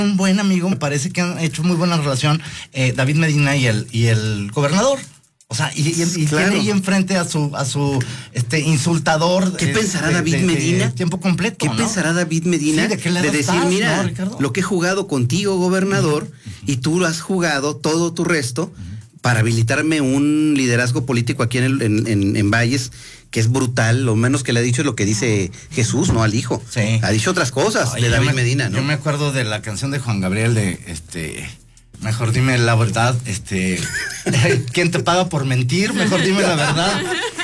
un buen amigo, me parece que han hecho muy buena relación David Medina y el gobernador. O sea, y claro. tiene ahí enfrente a su insultador. ¿Qué pensará David Medina? De tiempo completo. ¿Qué pensará David Medina? Sí, ¿de qué lado decir, estás, mira, ¿no, lo que he jugado contigo, gobernador, y tú has jugado todo tu resto para habilitarme un liderazgo político aquí en Valles, que es brutal. Lo menos que le ha dicho es lo que dice Jesús, no al hijo. Sí. Ha dicho otras cosas de David Medina, ¿no? Yo me acuerdo de la canción de Juan Gabriel mejor dime la verdad, ¿quién te paga por mentir? Mejor dime la verdad.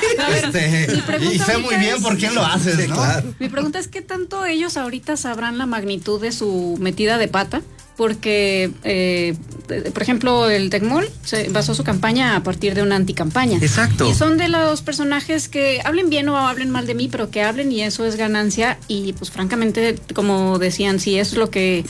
Y sé muy bien por quién lo haces, sí, ¿no? Claro. Mi pregunta es ¿qué tanto ellos ahorita sabrán la magnitud de su metida de pata? Porque, por ejemplo, el Tecmol se basó su campaña a partir de una anticampaña. Exacto. Y son de los personajes que hablen bien o hablen mal de mí, pero que hablen y eso es ganancia. Y pues francamente, como decían, si es lo que...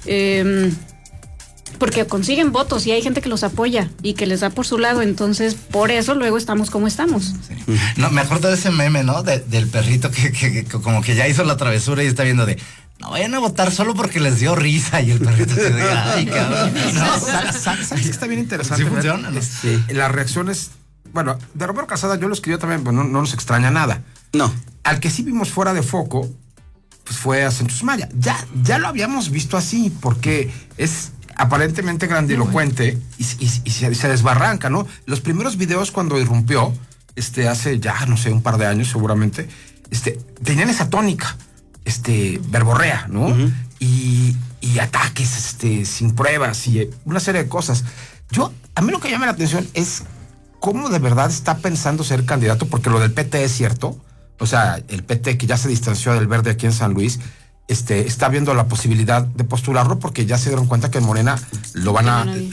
porque consiguen votos y hay gente que los apoya y que les da por su lado, entonces por eso luego estamos como estamos. Sí. No, me acuerdo de ese meme, ¿no? Del perrito que como que ya hizo la travesura y está viendo no vayan a votar solo porque les dio risa, y el perrito se diga, ay, cabrón. No, ¿Sabes qué está bien interesante? Sí funciona, ¿no? Las reacciones, bueno, de Romero Calzada yo lo escribí también, pues no nos extraña nada. No. Al que sí vimos fuera de foco, pues fue a Sánchez Sumaya. Ya lo habíamos visto así, porque es aparentemente grandilocuente y se desbarranca, ¿no? Los primeros videos cuando irrumpió, hace ya, no sé, un par de años seguramente, tenían esa tónica, verborrea, ¿no? Uh-huh. Y ataques, sin pruebas y una serie de cosas. A mí lo que llama la atención es cómo de verdad está pensando ser candidato, porque lo del PT es cierto. O sea, el PT que ya se distanció del Verde aquí en San Luis, está viendo la posibilidad de postularlo porque ya se dieron cuenta que en Morena lo van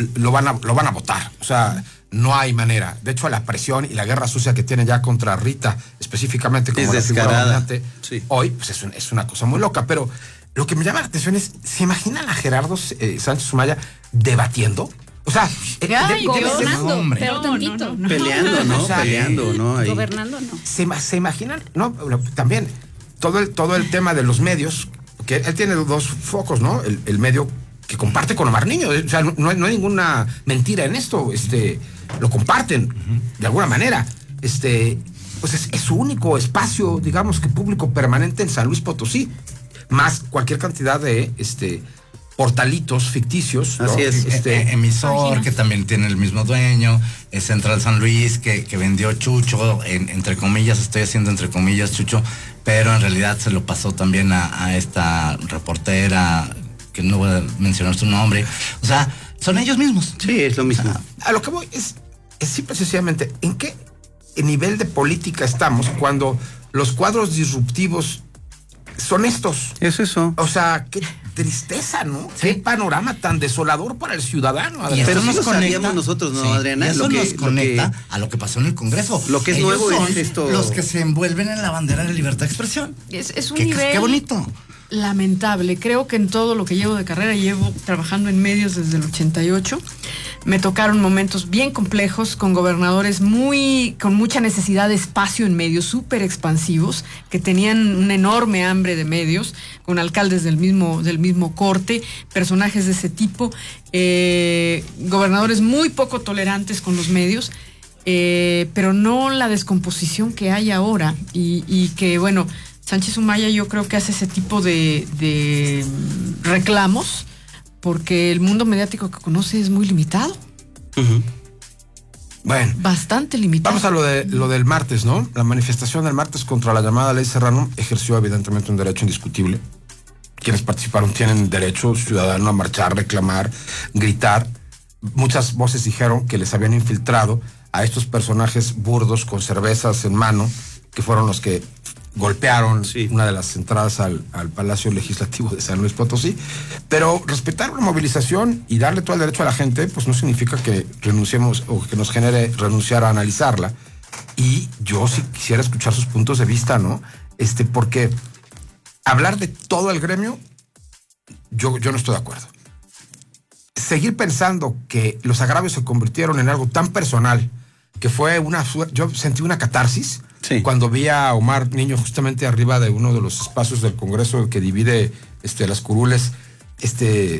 a votar. O sea, no hay manera. De hecho, la presión y la guerra sucia que tiene ya contra Rita, específicamente como la figura dominante, sí, hoy, pues es una cosa muy loca. Pero lo que me llama la atención es, ¿se imaginan a Gerardo Sánchez Sumaya debatiendo? O sea, gobernando, pero tantito. No. Peleando, ¿no? O sea, peleando, ¿no? Ahí. Gobernando, no. ¿Se imaginan? No, también todo el tema de los medios, que él tiene dos focos, ¿no? El medio que comparte con Omar Niño, o sea, no hay ninguna mentira en esto, lo comparten de alguna manera, pues es su único espacio, digamos que público permanente en San Luis Potosí, más cualquier cantidad de portalitos ficticios, ¿no? Así es. Emisor, que también tiene el mismo dueño, Central San Luis, que vendió Chucho, entre comillas, estoy haciendo entre comillas Chucho, pero en realidad se lo pasó también a esta reportera, que no voy a mencionar su nombre. O sea, son ellos mismos. Sí, es lo mismo. O sea, a lo que voy es simple y sencillamente, ¿en qué nivel de política estamos cuando los cuadros disruptivos son estos? Es eso. O sea, qué tristeza, ¿no? Sí. Qué panorama tan desolador para el ciudadano. Adriana. Pero no nos conectamos nosotros, ¿no, sí, Adriana? Eso nos conecta a lo que pasó en el Congreso. Lo que es ellos nuevo son es esto. Los que se envuelven en la bandera de libertad de expresión. Es un nivel... Qué bonito. Lamentable. Creo que en todo lo que llevo de carrera, llevo trabajando en medios desde el 88. Me tocaron momentos bien complejos con gobernadores con mucha necesidad de espacio en medios, súper expansivos, que tenían una enorme hambre de medios, con alcaldes del mismo corte, personajes de ese tipo, gobernadores muy poco tolerantes con los medios, pero no la descomposición que hay ahora y que, bueno, Sánchez Sumaya yo creo que hace ese tipo de reclamos porque el mundo mediático que conoce es muy limitado. Uh-huh. Bueno. Bastante limitado. Vamos a lo del martes, ¿no? La manifestación del martes contra la llamada Ley Serrano ejerció evidentemente un derecho indiscutible. Quienes participaron tienen derecho ciudadano a marchar, reclamar, gritar. Muchas voces dijeron que les habían infiltrado a estos personajes burdos con cervezas en mano, que fueron los que golpearon una de las entradas al Palacio Legislativo de San Luis Potosí. Pero respetar una movilización y darle todo el derecho a la gente, pues no significa que renunciemos o que nos genere renunciar a analizarla. Y yo sí quisiera escuchar sus puntos de vista, ¿no? Porque hablar de todo el gremio, yo no estoy de acuerdo. Seguir pensando que los agravios se convirtieron en algo tan personal, que fue yo sentí una catarsis. Sí. Cuando vi a Omar Niño justamente arriba de uno de los espacios del Congreso que divide las curules,